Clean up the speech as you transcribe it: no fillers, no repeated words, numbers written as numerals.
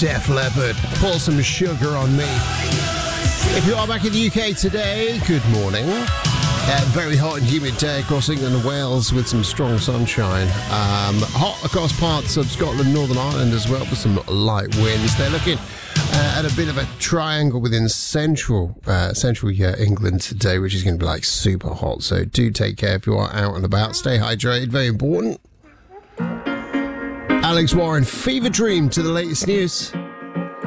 Def Leppard, pour some sugar on me. If you are back in the UK today, good morning. Very hot and humid day across England and Wales with some strong sunshine. Hot across parts of Scotland, Northern Ireland as well, with some light winds. They're looking at a bit of a triangle within central England today, which is going to be like super hot. So do take care if you are out and about. Stay hydrated, very important. Alex Warren, Fever Dream to the latest news.